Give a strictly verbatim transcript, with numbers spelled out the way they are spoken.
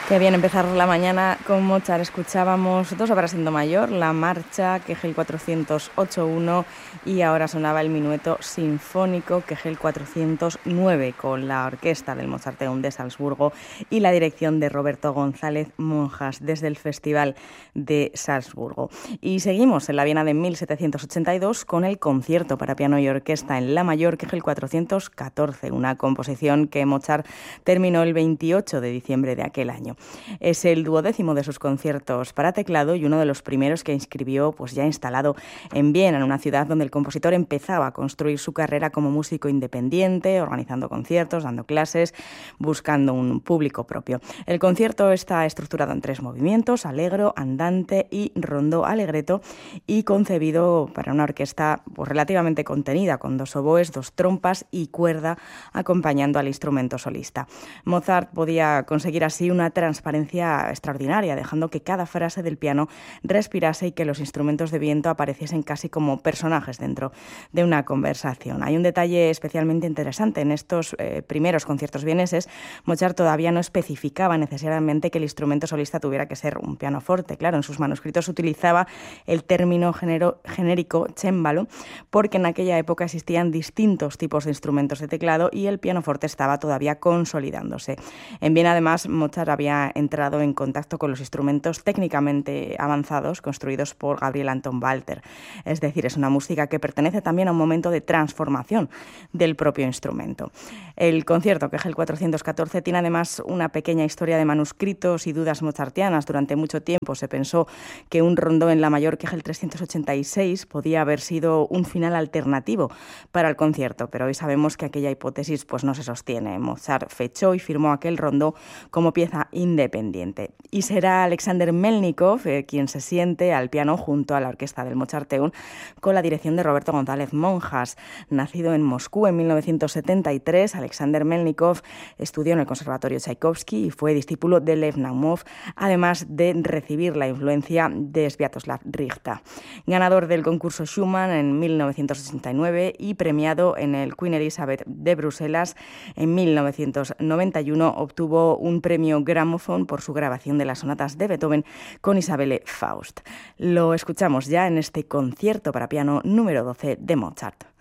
Qué bien empezar la mañana con Mozart. Escuchábamos dos obras en do mayor, la marcha Kegel cuatrocientos ocho uno y ahora sonaba el minueto sinfónico Kegel cuatrocientos nueve con la orquesta del Mozarteum de Salzburgo y la dirección de Roberto González Monjas desde el Festival de Salzburgo. Y seguimos en la Viena de mil setecientos ochenta y dos con el concierto para piano y orquesta en la mayor Kegel cuatrocientos catorce, una composición que Mozart terminó el veintiocho de diciembre de aquel año. Es el duodécimo de sus conciertos para teclado y uno de los primeros que inscribió pues ya instalado en Viena, en una ciudad donde el compositor empezaba a construir su carrera como músico independiente, organizando conciertos, dando clases, buscando un público propio. El concierto está estructurado en tres movimientos: allegro, andante y rondó allegretto, y concebido para una orquesta pues, relativamente contenida, con dos oboes, dos trompas y cuerda acompañando al instrumento solista. Mozart podía conseguir así una transparencia extraordinaria, dejando que cada frase del piano respirase y que los instrumentos de viento apareciesen casi como personajes dentro de una conversación. Hay un detalle especialmente interesante. En estos eh, primeros conciertos vieneses, Mozart todavía no especificaba necesariamente que el instrumento solista tuviera que ser un pianoforte. Claro, en sus manuscritos utilizaba el término genero, genérico cembalo, porque en aquella época existían distintos tipos de instrumentos de teclado y el pianoforte estaba todavía consolidándose. En Viena, además, Mozart había entrado en contacto con los instrumentos técnicamente avanzados construidos por Gabriel Anton Walter. Es decir, es una música que pertenece también a un momento de transformación del propio instrumento. El concierto Kegel cuatrocientos catorce tiene además una pequeña historia de manuscritos y dudas mozartianas. Durante mucho tiempo se pensó que un rondó en la mayor Kegel trescientos ochenta y seis podía haber sido un final alternativo para el concierto, pero hoy sabemos que aquella hipótesis pues no se sostiene. Mozart fechó y firmó aquel rondó como pieza independiente. Y será Alexander Melnikov eh, quien se siente al piano junto a la orquesta del Mozarteum con la dirección de Roberto González Monjas. Nacido en Moscú en mil novecientos setenta y tres, Alexander Melnikov estudió en el Conservatorio Tchaikovsky y fue discípulo de Lev Naumov, además de recibir la influencia de Sviatoslav Richta. Ganador del concurso Schumann en mil novecientos ochenta y nueve y premiado en el Queen Elizabeth de Bruselas en mil novecientos noventa y uno, obtuvo un premio Gramophone por su grabación de las sonatas de Beethoven con Isabelle Faust. Lo escuchamos ya en este concierto para piano número doce de Mozart.